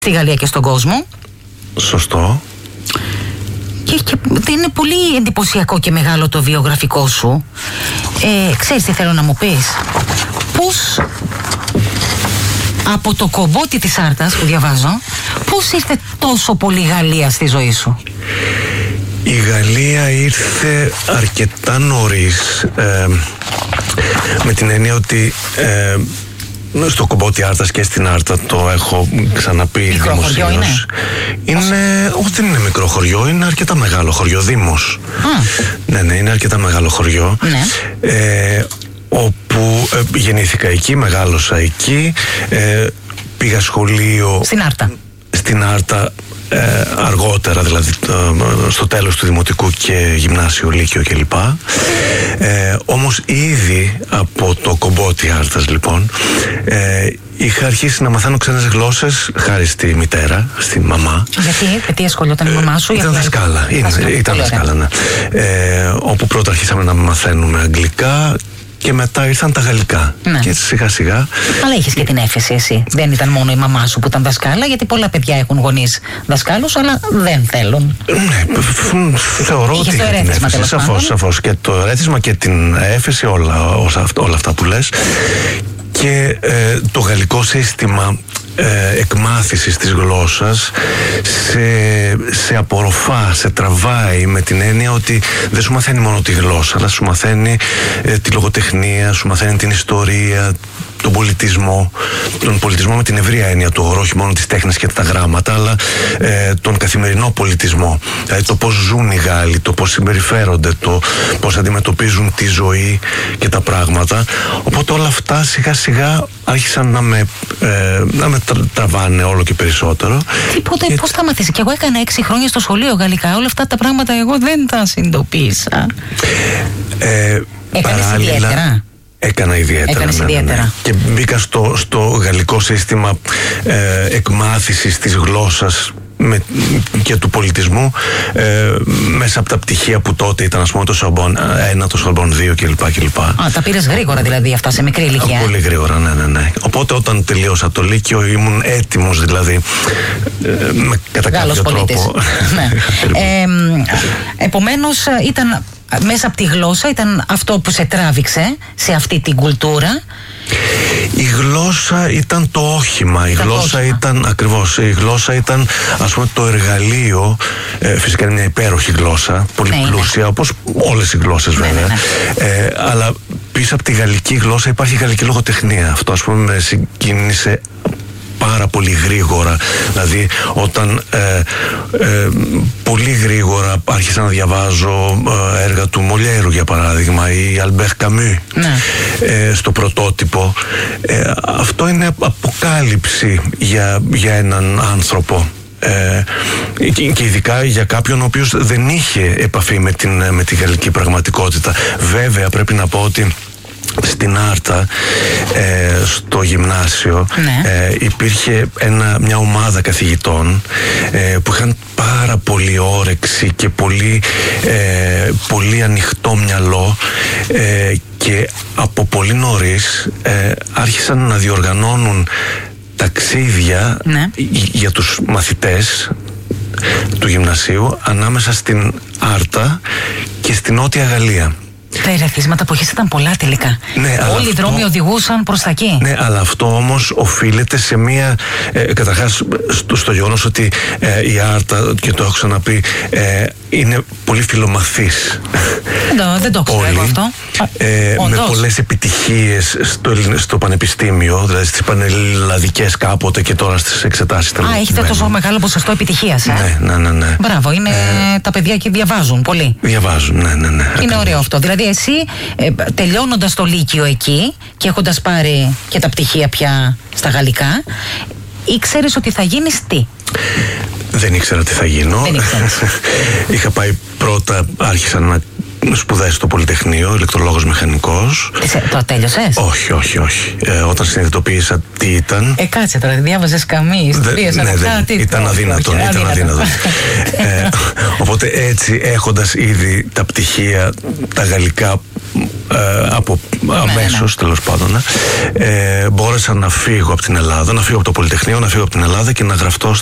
στη Γαλλία και στον κόσμο. Σωστό. Και είναι πολύ εντυπωσιακό και μεγάλο το βιογραφικό σου. Ξέρεις τι θέλω να μου πεις? Πώς από το κομπότι της Άρτας που διαβάζω, πώς ήρθε τόσο πολύ Γαλλία στη ζωή σου? Η Γαλλία ήρθε αρκετά νωρίς, με την έννοια ότι στο κομπότι Άρτας και στην Άρτα, το έχω ξαναπεί δημοσίως. Όχι, δεν είναι μικρό χωριό, είναι αρκετά μεγάλο χωριό, δήμος. Ναι, είναι αρκετά μεγάλο χωριό. Ναι. Όπου γεννήθηκα εκεί, μεγάλωσα εκεί, πήγα σχολείο στην Άρτα. Στην Άρτα αργότερα, δηλαδή στο τέλος του δημοτικού και γυμνάσιο, λύκειο κλπ. Όμως ήδη από το κομπότι Άρτας, λοιπόν, είχα αρχίσει να μαθαίνω ξένες γλώσσες χάρη στη μητέρα, στη μαμά. Γιατί ασχολιόταν η μαμά σου? Ήταν δασκάλα, ήταν δασκάλα, ναι. Όπου πρώτα αρχίσαμε να μαθαίνουμε αγγλικά και μετά ήρθαν τα γαλλικά. Ναι. Και έτσι σιγά σιγά. Αλλά είχες και την έφεση εσύ. Δεν ήταν μόνο η μαμά σου που ήταν δασκάλα, γιατί πολλά παιδιά έχουν γονείς δασκάλους, αλλά δεν θέλουν. Ναι, θεωρώ ότι είχα την έφεση. Σαφώς. Και το ερέθισμα και την έφεση, όλα αυτά που λες. Και το γαλλικό σύστημα εκμάθησης της γλώσσας σε απορροφά, σε τραβάει, με την έννοια ότι δεν σου μαθαίνει μόνο τη γλώσσα, αλλά σου μαθαίνει τη λογοτεχνία, σου μαθαίνει την ιστορία, τον πολιτισμό με την ευρία έννοια του όρου, όχι μόνο τις τέχνες και τα γράμματα, αλλά τον καθημερινό πολιτισμό. Δηλαδή το πώς ζουν οι Γάλλοι, το πώς συμπεριφέρονται, το πώς αντιμετωπίζουν τη ζωή και τα πράγματα. Οπότε όλα αυτά σιγά σιγά άρχισαν να με τραβάνε όλο και περισσότερο. Τίποτε, πώς θα μαθείς? Και εγώ έκανα 6 χρόνια στο σχολείο γαλλικά. Όλα αυτά τα πράγματα εγώ δεν τα συνειδητοποίησα. Έκανες ιδιαίτερα? Έκανα ιδιαίτερα. Ναι. Και μπήκα στο γαλλικό σύστημα εκμάθησης της γλώσσας και του πολιτισμού μέσα από τα πτυχία που τότε ήταν, ας πούμε, το Σορμπόν 1, το Σορμπόν 2 κλπ. Τα πήρες γρήγορα δηλαδή αυτά, σε μικρή ηλικία? Πολύ γρήγορα, ναι. Οπότε όταν τελείωσα το Λύκειο ήμουν έτοιμος, δηλαδή κατά κάποιο τρόπο. Ναι. Επομένως ήταν μέσα από τη γλώσσα, ήταν αυτό που σε τράβηξε σε αυτή την κουλτούρα. Η γλώσσα ήταν το όχημα, η γλώσσα ήταν, ας πούμε, το εργαλείο. Φυσικά είναι μια υπέροχη γλώσσα, πολύ πλούσια, όπως όλες οι γλώσσες βέβαια. Αλλά πίσω από τη γαλλική γλώσσα υπάρχει γαλλική λογοτεχνία. Αυτό, ας πούμε, με συγκίνησε πάρα πολύ γρήγορα. Δηλαδή όταν πολύ γρήγορα άρχισα να διαβάζω έργα του Μολιέρου, για παράδειγμα, ή Αλμπέρ Καμού, στο πρωτότυπο. Αυτό είναι αποκάλυψη για έναν άνθρωπο. Και ειδικά για κάποιον ο οποίος δεν είχε επαφή με τη γαλλική πραγματικότητα. Βέβαια πρέπει να πω ότι στην Άρτα, στο γυμνάσιο, υπήρχε μια ομάδα καθηγητών που είχαν πάρα πολύ όρεξη και πολύ ανοιχτό μυαλό, και από πολύ νωρίς άρχισαν να διοργανώνουν ταξίδια για τους μαθητές του γυμνασίου ανάμεσα στην Άρτα και στην Νότια Γαλλία. Τα ερεθίσματα που είχες ήταν πολλά τελικά. Ναι, όλοι οι δρόμοι οδηγούσαν προς τα εκεί. Ναι, αλλά αυτό όμως οφείλεται σε μία, καταρχάς στο γεγονός ότι η Άρτα, και το έχω ξαναπεί, είναι πολύ φιλομαθής. Δεν το ξέρω εγώ αυτό. Με πολλές επιτυχίες στο πανεπιστήμιο, δηλαδή στις πανελλαδικές κάποτε και τώρα στις εξετάσεις. Έχετε τόσο μεγάλο ποσοστό επιτυχίας. Ναι. Μπράβο, είναι τα παιδιά και διαβάζουν πολύ. Διαβάζουν, ναι. Είναι ωραίο αυτό. Δηλαδή εσύ τελειώνοντας το Λύκειο εκεί και έχοντας πάρει και τα πτυχία πια στα γαλλικά, ήξερες ότι θα γίνεις τι? Δεν ήξερα τι θα γίνω. Είχα πάει πρώτα, άρχισα να σπουδάσει στο Πολυτεχνείο, ηλεκτρολόγος μηχανικός. Το τέλειωσες? Όχι. Όταν συνειδητοποίησα τι ήταν. Κάτσε τώρα, διάβαζες Καμί, ιστορίες, ήταν αδύνατον. Οπότε έτσι, έχοντας ήδη τα πτυχία, τα γαλλικά, αμέσως, τέλος πάντων, μπόρεσα να φύγω από την Ελλάδα, να φύγω από το Πολυτεχνείο, να φύγω από την Ελλάδα και να γραφτώ